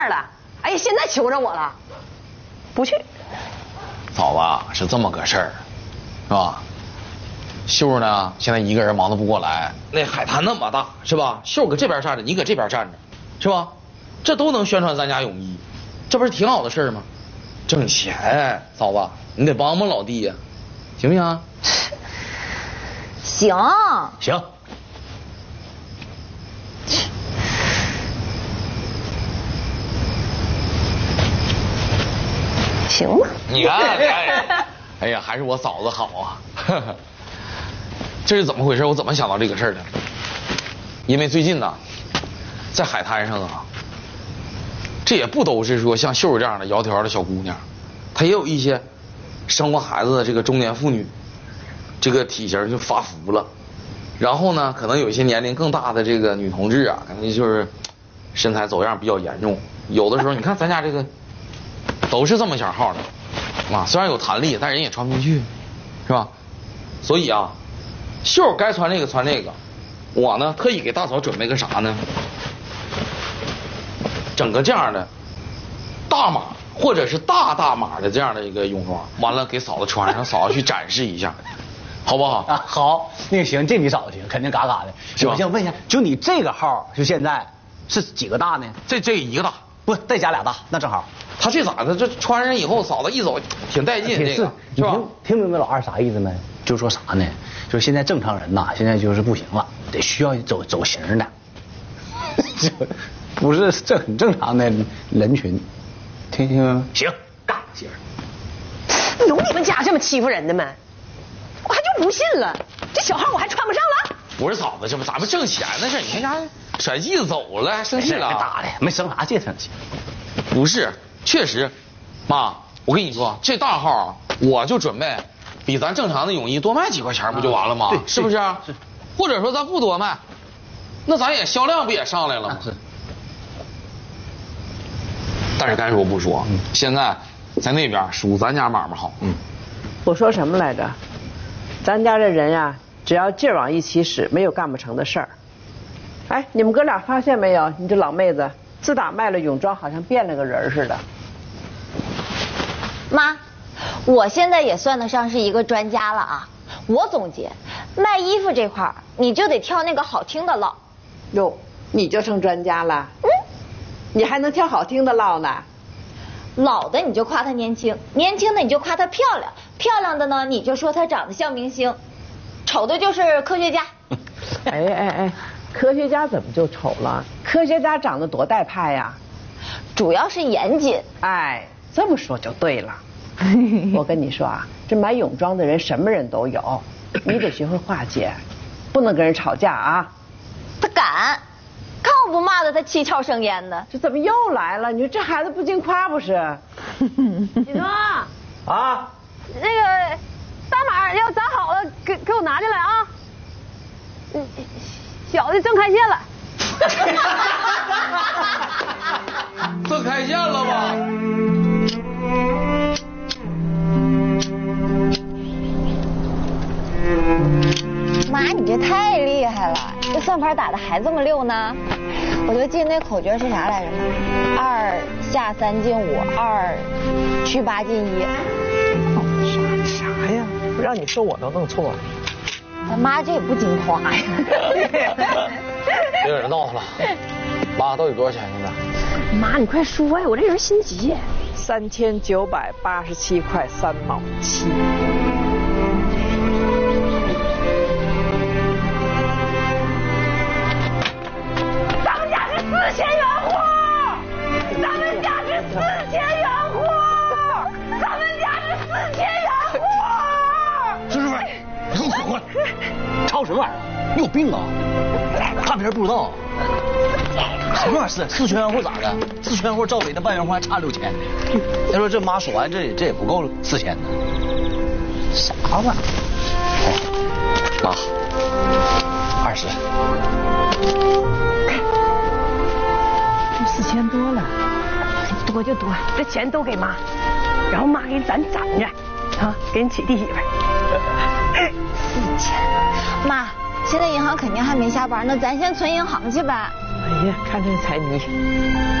了。哎呀，现在求着我了，不去。 嫂子是这么个事儿，是吧？秀呢，现在一个人忙得不过来。那海滩那么大，是吧？秀搁这边站着，你搁这边站着，是吧？这都能宣传咱家泳衣，这不是挺好的事儿吗？挣钱，嫂子，你得帮帮老弟呀，行不行？ 行。 行。 行吧。 你看，哎呀，还是我嫂子好啊。这是怎么回事？我怎么想到这个事儿的？因为最近呢，在海滩上啊，这也不都是说像秀儿这样的窈窕的小姑娘，她也有一些生过孩子的这个中年妇女，这个体型就发福了。然后呢，可能有一些年龄更大的这个女同志啊，可能就是身材走样比较严重。有的时候，你看咱家这个都是这么小号的，啊，虽然有弹力，但人也穿不进去，是吧？所以啊，秀该穿这个穿这个。我呢，特意给大嫂准备个啥呢？整个这样的大码或者是大码的这样的一个泳装，完了给嫂子穿上，嫂子去展示一下，好不好？ 啊，好，那个行，这你嫂子行，肯定嘎嘎的。我想问一下，就你这个号，就现在是几个大呢？ 这一个大， 不再加俩大，那正好。 他这咋的？这穿上以后，嫂子一走挺带劲，这个是吧？ 听明白老二啥意思没？就说啥呢？就是现在正常人呐，现在就是不行了，得需要走形的，不是这很正常的人群，听清没？行，干媳妇。 有你们家这么欺负人的吗？我还就不信了，这小号我还穿不上了。 不是嫂子，这不咱们挣钱的事，你看家甩剂子走了，还生气了？ 打的没生啥气生气。 不是，确实，妈，我跟你说，这大号啊，我就准备比咱正常的泳衣多卖几块钱，不就完了吗？ 对， 是不是？是。或者说咱不多卖，那咱也销量不也上来了吗？ 是。 但是该说不说，现在在那边属咱家买卖好。 我说什么来着？咱家这人呀，只要劲儿往一起使，没有干不成的事儿。哎，你们哥俩发现没有？你这老妹子自打卖了泳装，好像变了个人似的。 妈，我现在也算得上是一个专家了啊！我总结，卖衣服这块儿，你就得挑那个好听的唠。 哟，你就成专家了？你还能挑好听的唠呢？ 老的你就夸她年轻，年轻的你就夸她漂亮，漂亮的呢你就说她长得像明星，丑的就是科学家。 哎，科学家怎么就丑了？科学家长得多带派呀！ 主要是严谨。 哎，这么说就对了。我跟你说啊，这买泳装的人什么人都有，你得学会化解，不能跟人吵架啊。 他敢，看我不骂的他七窍生烟的。 这怎么又来了？你说这孩子不经夸不是？ 李东啊， 那个大码要扎好了，给我拿进来啊。小的正开线了。 正开线了吧？ 妈，你这太厉害了，这算盘打的还这么溜呢。我就记那口诀是啥来着？2下3进5，2去8进1。 啥呀？不让你说我都弄错了。 咱妈这也不经夸呀。 别搁这闹腾了，妈到底多少钱现在？ 妈，你快说呀，我这人心急。 3987块3毛7。 咱们家是4000元货，咱们家是4000元货，咱们家是4000元货。 叔叔，你给我滚过来！吵什么玩意儿？你有病啊！看别人不知道。什么玩意儿？4000元货咋的？4000元货照给他万元货还差6000。再说这妈说完这也不够4000呢。啥玩意儿？ 妈，20。 这4000多了，多就多，这钱都给妈，然后妈给咱攒着，啊，给你娶弟媳妇。 4000，妈，现在银行肯定还没下班，那咱先存银行去呗。 哎呀，看这财迷。